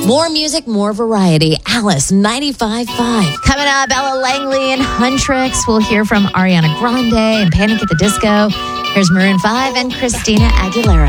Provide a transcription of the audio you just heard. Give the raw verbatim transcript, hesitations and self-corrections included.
More music, more variety. Alice, ninety-five point five. Coming up, Ella Langley and Huntrix. We'll hear from Ariana Grande and Panic at the Disco. Here's Maroon five and Christina Aguilera.